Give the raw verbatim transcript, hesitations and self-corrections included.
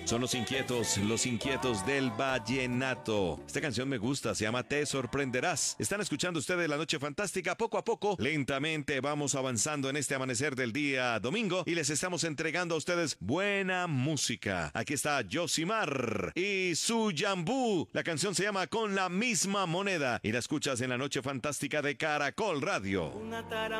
Son los inquietos, los inquietos del vallenato. Esta canción me gusta, se llama Te Sorprenderás. Están escuchando ustedes La Noche Fantástica. Poco a poco, lentamente vamos avanzando en este amanecer del día domingo y les estamos entregando a ustedes buena música. Aquí está Yosimar y su Yambú. La canción se llama Con la Misma Moneda y la escuchas en La Noche Fantástica de Caracol Radio. Una